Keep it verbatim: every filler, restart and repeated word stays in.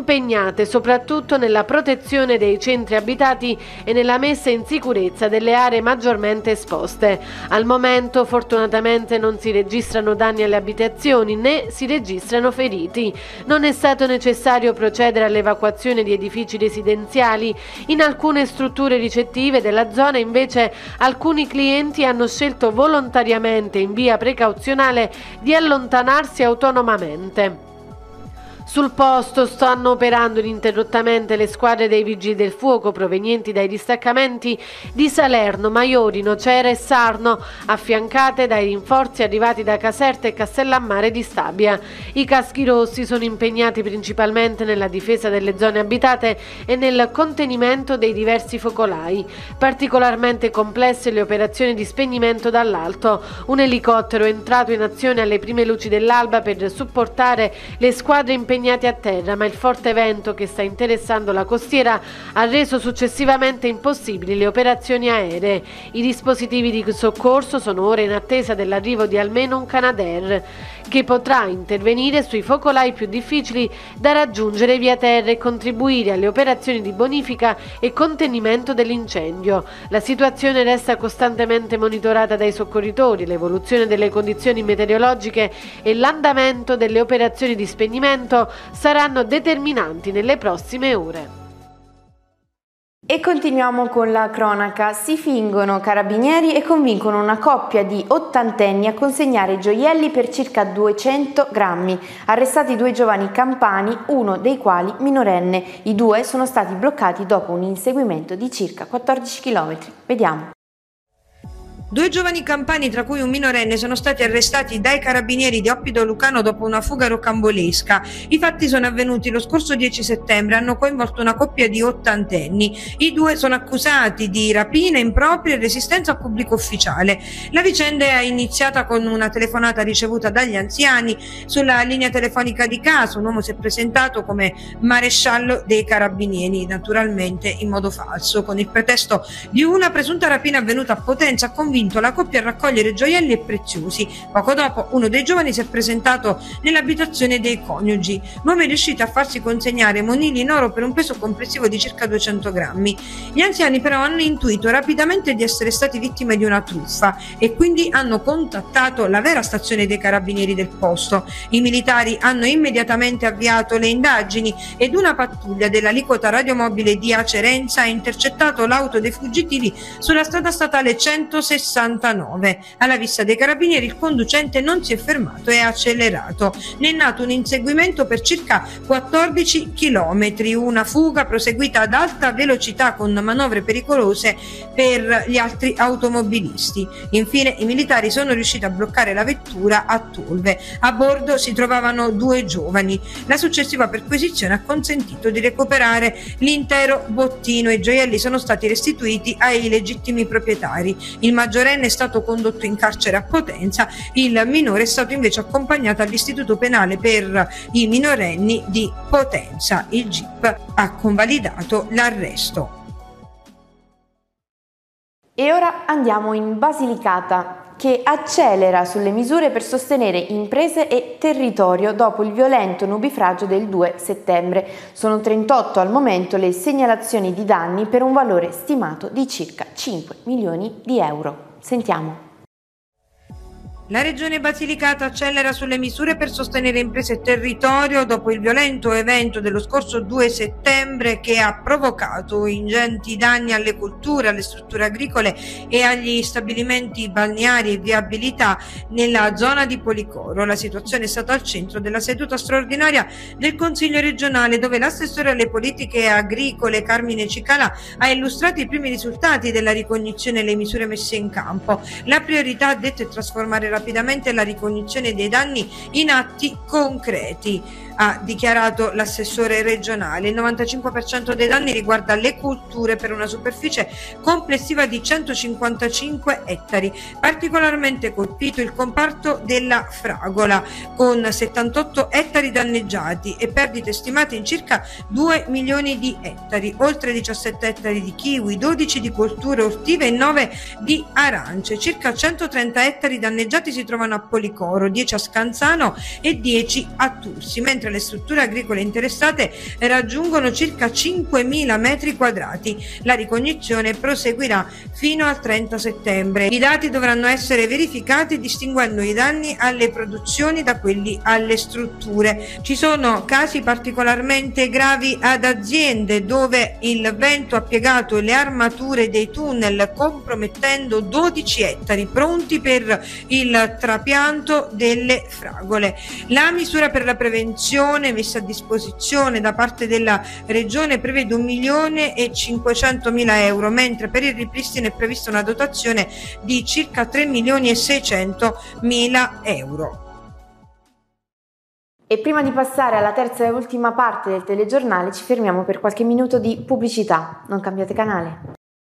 impegnate soprattutto nella protezione dei centri abitati e nella messa in sicurezza delle aree maggiormente esposte. Al momento fortunatamente non si registrano danni alle abitazioni né si registrano feriti. Non è stato necessario procedere all'evacuazione di edifici residenziali. In alcune strutture ricettive della zona invece alcuni clienti hanno scelto volontariamente in via precauzionale di allontanarsi autonomamente. Sul posto stanno operando ininterrottamente le squadre dei Vigili del Fuoco provenienti dai distaccamenti di Salerno, Maiori, Nocera e Sarno, affiancate dai rinforzi arrivati da Caserta e Castellammare di Stabia. I caschi rossi sono impegnati principalmente nella difesa delle zone abitate e nel contenimento dei diversi focolai. Particolarmente complesse le operazioni di spegnimento dall'alto. Un elicottero è entrato in azione alle prime luci dell'alba per supportare le squadre impegnate a terra, ma il forte vento che sta interessando la costiera ha reso successivamente impossibili le operazioni aeree. I dispositivi di soccorso sono ora in attesa dell'arrivo di almeno un Canadair che potrà intervenire sui focolai più difficili da raggiungere via terra e contribuire alle operazioni di bonifica e contenimento dell'incendio. La situazione resta costantemente monitorata dai soccorritori, l'evoluzione delle condizioni meteorologiche e l'andamento delle operazioni di spegnimento saranno determinanti nelle prossime ore. E continuiamo con la cronaca. Si fingono carabinieri e convincono una coppia di ottantenni a consegnare gioielli per circa duecento grammi. Arrestati due giovani campani, uno dei quali minorenne. I due sono stati bloccati dopo un inseguimento di circa quattordici chilometri. Vediamo. Due giovani campani, tra cui un minorenne, sono stati arrestati dai carabinieri di Oppido Lucano dopo una fuga rocambolesca. I fatti sono avvenuti lo scorso dieci settembre, hanno coinvolto una coppia di ottantenni. I due sono accusati di rapina impropria e resistenza a pubblico ufficiale. La vicenda è iniziata con una telefonata ricevuta dagli anziani sulla linea telefonica di casa. Un uomo si è presentato come maresciallo dei carabinieri, naturalmente in modo falso, con il pretesto di una presunta rapina avvenuta a Potenza, ha convinto la coppia a raccogliere gioielli e preziosi. Poco dopo uno dei giovani si è presentato nell'abitazione dei coniugi. L'uomo è riuscito a farsi consegnare monili in oro per un peso complessivo di circa duecento grammi. Gli anziani però hanno intuito rapidamente di essere stati vittime di una truffa e quindi hanno contattato la vera stazione dei carabinieri del posto. I militari hanno immediatamente avviato le indagini ed una pattuglia dell'aliquota radiomobile di Acerenza ha intercettato l'auto dei fuggitivi sulla strada statale centosessantanove. Alla vista dei carabinieri il conducente non si è fermato e ha accelerato. Ne è nato un inseguimento per circa quattordici chilometri, una fuga proseguita ad alta velocità con manovre pericolose per gli altri automobilisti. Infine i militari sono riusciti a bloccare la vettura a Tolve. A bordo si trovavano due giovani. La successiva perquisizione ha consentito di recuperare l'intero bottino e i gioielli sono stati restituiti ai legittimi proprietari. Il maggiorenne è stato condotto in carcere a Potenza, il minore è stato invece accompagnato all'istituto penale per i minorenni di Potenza. Il G I P ha convalidato l'arresto. E ora andiamo in Basilicata, che accelera sulle misure per sostenere imprese e territorio dopo il violento nubifragio del due settembre. Sono trentotto al momento le segnalazioni di danni per un valore stimato di circa cinque milioni di euro. Sentiamo. La Regione Basilicata accelera sulle misure per sostenere imprese e territorio dopo il violento evento dello scorso due settembre che ha provocato ingenti danni alle colture, alle strutture agricole e agli stabilimenti balneari e viabilità nella zona di Policoro. La situazione è stata al centro della seduta straordinaria del Consiglio regionale, dove l'assessore alle politiche agricole Carmine Cicalà ha illustrato i primi risultati della ricognizione e le misure messe in campo. La priorità, ha detto, è trasformare rapidamente la ricognizione dei danni in atti concreti, ha dichiarato l'assessore regionale. Il novantacinque per cento dei danni riguarda le colture per una superficie complessiva di centocinquantacinque ettari. Particolarmente colpito il comparto della fragola, con settantotto ettari danneggiati e perdite stimate in circa due milioni di ettari, oltre diciassette ettari di kiwi, dodici di colture ortive e nove di arance, circa centotrenta ettari danneggiati abitati si trovano a Policoro, dieci a Scanzano e dieci a Tursi, mentre le strutture agricole interessate raggiungono circa cinquemila metri quadrati. La ricognizione proseguirà fino al trenta settembre. I dati dovranno essere verificati distinguendo i danni alle produzioni da quelli alle strutture. Ci sono casi particolarmente gravi ad aziende dove il vento ha piegato le armature dei tunnel, compromettendo dodici ettari pronti per il trapianto delle fragole. La misura per la prevenzione messa a disposizione da parte della Regione prevede un milione e cinquecentomila euro, mentre per il ripristino è prevista una dotazione di circa tre milioni e seicentomila euro. E prima di passare alla terza e ultima parte del telegiornale ci fermiamo per qualche minuto di pubblicità. Non cambiate canale.